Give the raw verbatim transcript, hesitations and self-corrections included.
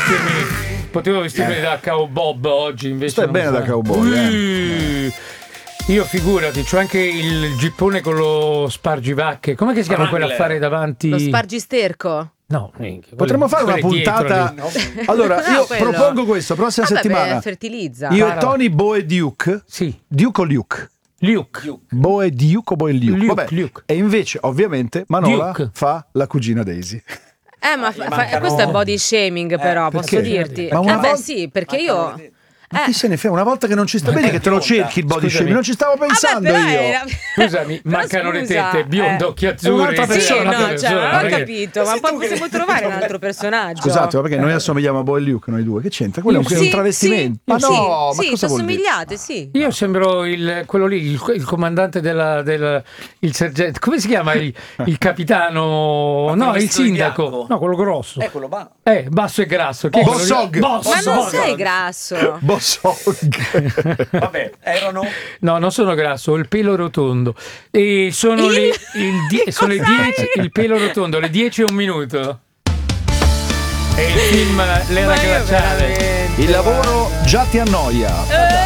vestirmi, potevo vestirmi eh. da cowbob oggi, invece stai bene da cowboy. Eh. Io figurati, c'ho anche il gippone con lo spargivacche. Com'è che si chiama quell'affare davanti? Lo spargisterco. No, potremmo fare una puntata. No. Allora, io quello. propongo questo, prossima ah, settimana. Beh, fertilizza. Io e Tony, Boe Duke. Sì. Duke o Luke? Luke. Luke. Boe Duke o Boe Luke? Luke, Vabbè. Luke. E invece, ovviamente, Manola Duke. fa la cugina Daisy. Eh, ma fa, fa, questo è body shaming, eh, però, perché? posso dirti. Ma una eh, volta... beh, sì, perché io. Ma chi se ne frega? Una volta che non ci sta bene che te lo cerchi il body shaming, non ci stavo pensando ah, beh, io. Era... Scusami, mancano le tette, biondo, eh. occhi azzurri. Un'altra persona, sì, un'altra no, persona. cioè, non ho perché... capito, ma poi possiamo che... trovare un altro personaggio. Scusate, ma perché noi assomigliamo a Boy Luke, noi due, che c'entra? Quello sì, è un travestimento. Sì, ma no, sì, ma sì, cosa vuol assomigliate, dire? sì. Io sembro il, quello lì, il, il comandante della, del il sergente, come si chiama il, il capitano? No, il sindaco. No, quello grosso. Eh, quello basso. Eh, basso e grasso. Che Bossog. Boss, ma non Boss. sei grasso. Bossog. Vabbè, erano. No, non sono grasso, ho il pelo rotondo. E sono il... le il die... sono le dieci, il pelo rotondo, le dieci e un minuto. E il film L'era glaciale. Il lavoro già ti annoia. Eh.